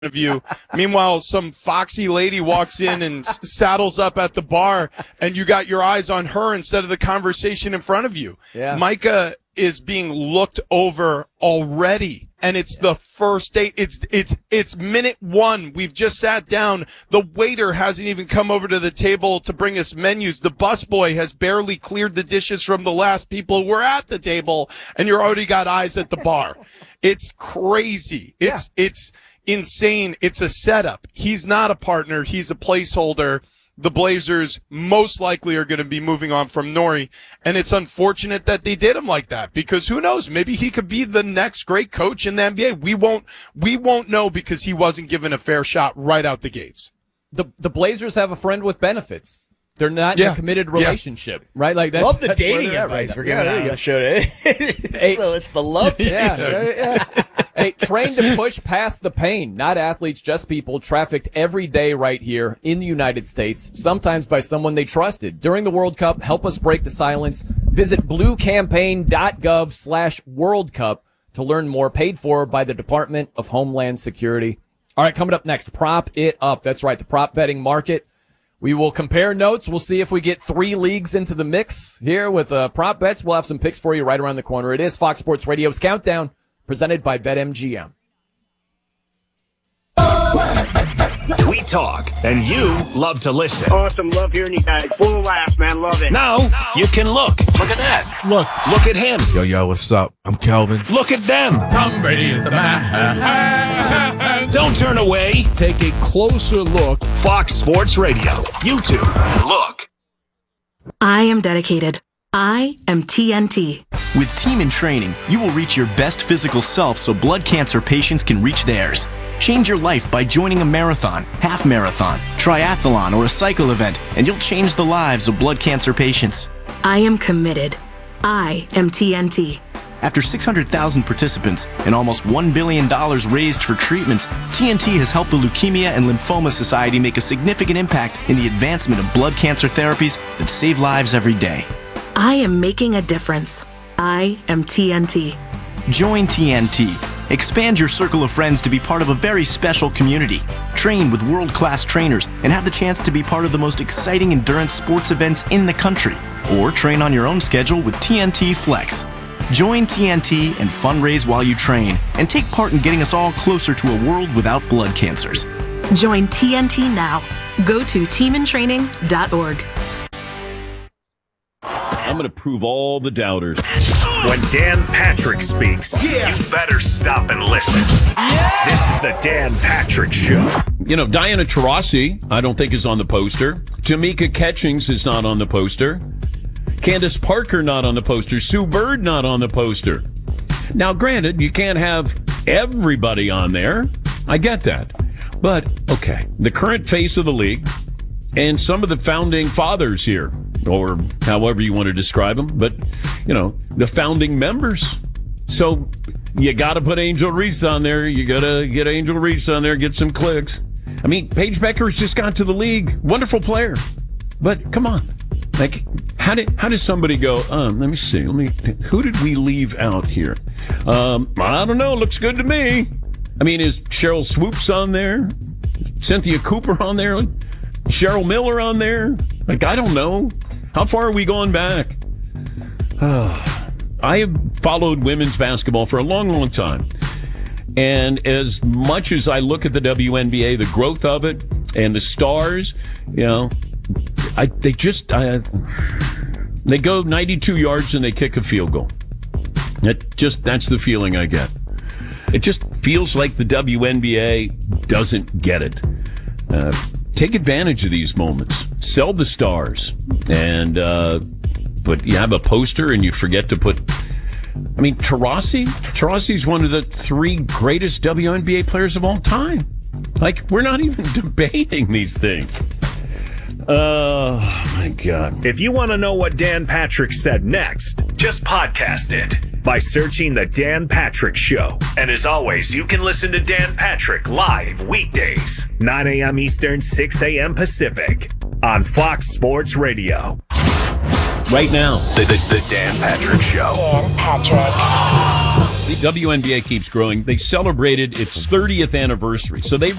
of you. Meanwhile, some foxy lady walks in and saddles up at the bar, and you got your eyes on her instead of the conversation in front of you. Yeah. Micah is being looked over already, and it's the first date. It's minute one. We've just sat down. The waiter hasn't even come over to the table to bring us menus. The busboy has barely cleared the dishes from the last people who were at the table, and you're already got eyes at the bar. It's crazy. It's insane. It's a setup. He's not a partner. He's a placeholder. The Blazers most likely are going to be moving on from Norrie, and it's unfortunate that they did him like that, because who knows? Maybe he could be the next great coach in the NBA. We won't know, because he wasn't given a fair shot right out the gates. The Blazers have a friend with benefits. They're not in a committed relationship, right? Like that's, love the dating advice we're giving out on the show today. It's the love. Hey, trained to push past the pain. Not athletes, just people trafficked every day right here in the United States, sometimes by someone they trusted. During the World Cup, help us break the silence. Visit bluecampaign.gov/World Cup to learn more. Paid for by the Department of Homeland Security. All right, coming up next, Prop It Up. That's right, the prop betting market. We will compare notes. We'll see if we get 3 leagues into the mix here with prop bets. We'll have some picks for you right around the corner. It is Fox Sports Radio's Countdown, presented by BetMGM. We talk, and you love to listen. Awesome. Love hearing you guys. Full of laughs, man. Love it. Now you can look. Look at that. Look at him. Yo, what's up? I'm Calvin. Look at them. Tom Brady is the man. Don't turn away. Take a closer look. Fox Sports Radio. YouTube. Look. I am dedicated. I am TNT. With Team in Training, you will reach your best physical self so blood cancer patients can reach theirs. Change your life by joining a marathon, half marathon, triathlon, or a cycle event, and you'll change the lives of blood cancer patients. I am committed. I am TNT. After 600,000 participants and almost $1 billion raised for treatments, TNT has helped the Leukemia and Lymphoma Society make a significant impact in the advancement of blood cancer therapies that save lives every day. I am making a difference. I am TNT. Join TNT. Expand your circle of friends to be part of a very special community. Train with world-class trainers and have the chance to be part of the most exciting endurance sports events in the country. Or train on your own schedule with TNT Flex. Join TNT and fundraise while you train, and take part in getting us all closer to a world without blood cancers. Join TNT now. Go to teamintraining.org. I'm going to prove all the doubters. When Dan Patrick speaks, you better stop and listen. This is the Dan Patrick Show. You know, Diana Taurasi, I don't think is on the poster. Tamika Catchings is not on the poster. Candace Parker not on the poster. Sue Bird not on the poster. Now, granted, you can't have everybody on there. I get that. But, okay, the current face of the league and some of the founding fathers here, or however you want to describe them, but, you know, the founding members. So you got to put Angel Reese on there. You got to get Angel Reese on there, get some clicks. I mean, Paige Becker's just got to the league. Wonderful player. But come on. Like, how does somebody go, let me see. Who did we leave out here? I don't know. Looks good to me. I mean, is Cheryl Swoops on there? Cynthia Cooper on there? Cheryl Miller on there? Like, I don't know. How far are we going back? I have followed women's basketball for a long, long time. And as much as I look at the WNBA, the growth of it, and the stars, you know, they go 92 yards and they kick a field goal. That's the feeling I get. It just feels like the WNBA doesn't get it. Take advantage of these moments. Sell the stars. And but you have a poster and you forget to put... I mean, Taurasi's one of the 3 greatest WNBA players of all time. Like, we're not even debating these things. Oh, my God. If you want to know what Dan Patrick said next, just podcast it by searching The Dan Patrick Show. And as always, you can listen to Dan Patrick live weekdays, 9 a.m. Eastern, 6 a.m. Pacific, on Fox Sports Radio. Right now, The Dan Patrick Show. Dan Patrick. The WNBA keeps growing. They celebrated its 30th anniversary. So they